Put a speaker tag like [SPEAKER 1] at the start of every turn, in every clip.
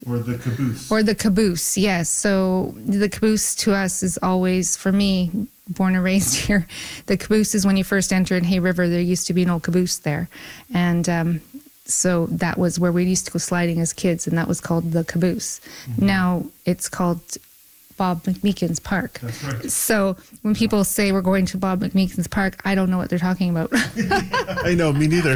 [SPEAKER 1] Or the caboose.
[SPEAKER 2] Or the caboose, yes. So the caboose to us is always, for me, born and raised here, the caboose is when you first enter in Hay River. There used to be an old caboose there. And so that was where we used to go sliding as kids, and that was called the caboose. Mm-hmm. Now it's called Bob McMeekin's Park.
[SPEAKER 1] That's right.
[SPEAKER 2] So when people say we're going to Bob McMeekin's Park, I don't know what they're talking about.
[SPEAKER 1] I know, me neither.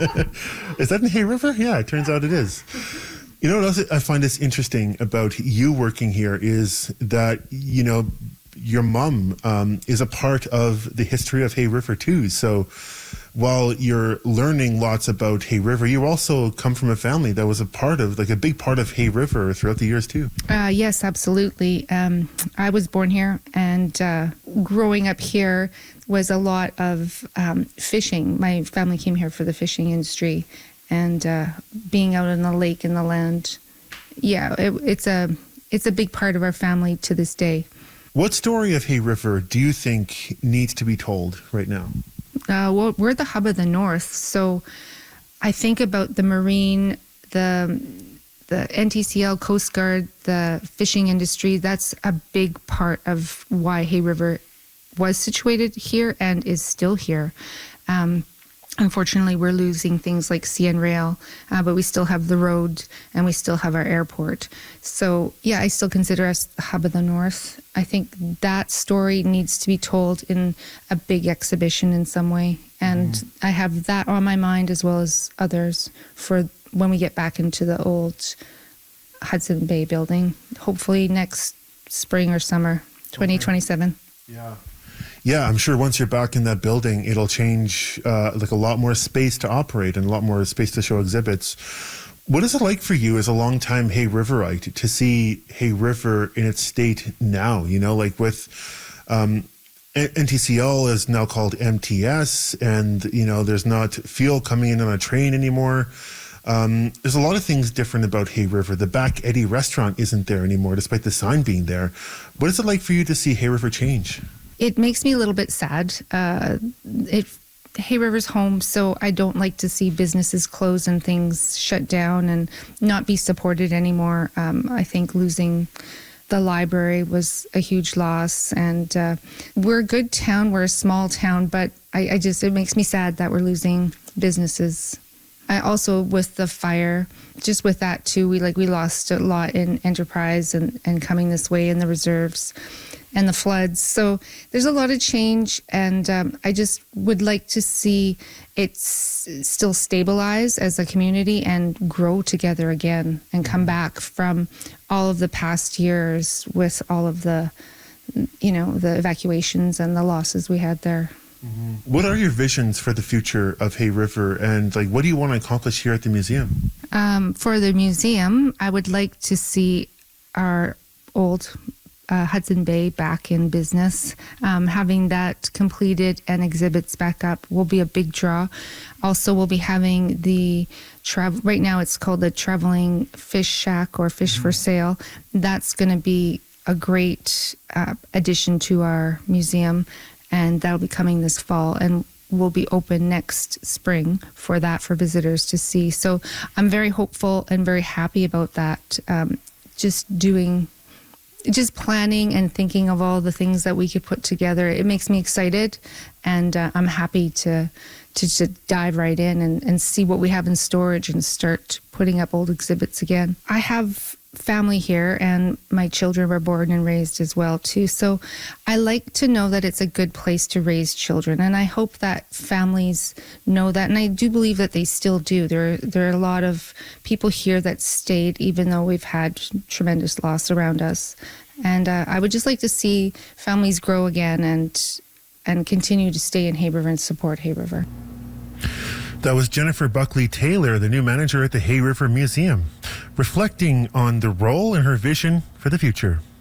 [SPEAKER 1] Is that in Hay River? Yeah, it turns out it is. You know what else I find is interesting about you working here is that, you know, your mom is a part of the history of Hay River too. So while you're learning lots about Hay River, you also come from a family that was a part of, like a big part of Hay River throughout the years too.
[SPEAKER 2] Yes, absolutely. I was born here, and growing up here was a lot of fishing. My family came here for the fishing industry, and being out on the lake and the land. Yeah, it's a big part of our family to this day.
[SPEAKER 1] What story of Hay River do you think needs to be told right now?
[SPEAKER 2] Well, we're the hub of the North, so I think about the marine, the NTCL, Coast Guard, the fishing industry. That's a big part of why Hay River was situated here and is still here. Unfortunately, we're losing things like CN Rail, but we still have the road and we still have our airport. So, yeah, I still consider us the hub of the North. I think that story needs to be told in a big exhibition in some way. And I have that on my mind as well as others for when we get back into the old Hudson Bay building, hopefully next spring or summer, 2027.
[SPEAKER 1] Yeah. Yeah, I'm sure once you're back in that building, it'll change like a lot more space to operate and a lot more space to show exhibits. What is it like for you as a longtime Hay Riverite to see Hay River in its state now? You know, like with NTCL is now called MTS, and, you know, there's not fuel coming in on a train anymore. There's a lot of things different about Hay River. The Back Eddy restaurant isn't there anymore, despite the sign being there. What is it like for you to see Hay River change?
[SPEAKER 2] It makes me a little bit sad. Hay River's home, so I don't like to see businesses close and things shut down and not be supported anymore. I think losing the library was a huge loss, and we're a good town. We're a small town, but it makes me sad that we're losing businesses. I also, with the fire, just with that too, we lost a lot in Enterprise and coming this way in the reserves and the floods. So there's a lot of change, and I just would like to see it still stabilize as a community and grow together again and come back from all of the past years with all of the, you know, the evacuations and the losses we had there.
[SPEAKER 1] Mm-hmm. What are your visions for the future of Hay River, and like what do you want to accomplish here at the museum?
[SPEAKER 2] For the museum, I would like to see our old Hudson Bay back in business. Having that completed and exhibits back up will be a big draw. Also, we'll be having the right now it's called the Traveling Fish Shack or Fish for Sale. That's going to be a great addition to our museum, and that'll be coming this fall, and will be open next spring for visitors to see. So I'm very hopeful and very happy about that. Just planning and thinking of all the things that we could put together, it makes me excited, and I'm happy to dive right in and see what we have in storage and start putting up old exhibits again. I have family here, and my children were born and raised as well too, so I like to know that it's a good place to raise children, and I hope that families know that, and I do believe that they still do. There are a lot of people here that stayed even though we've had tremendous loss around us, and I would just like to see families grow again and continue to stay in Hay River and support Hay River.
[SPEAKER 1] That was Jennifer Buckley Taylor, the new manager at the Hay River Museum, reflecting on the role and her vision for the future.